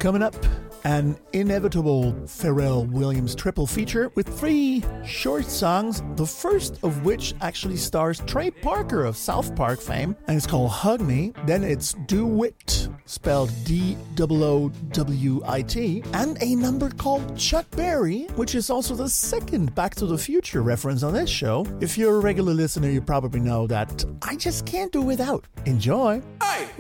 Coming up, an inevitable Pharrell Williams triple feature with 3 short songs, the first of which actually stars Trey Parker of South Park fame, and it's called Hug Me. Then it's Do Wit, spelled D-O-O-W-I-T, and a number called Chuck Berry, which is also the second Back to the Future reference on this show. If you're a regular listener, you probably know that I just can't do without. Enjoy! Hey!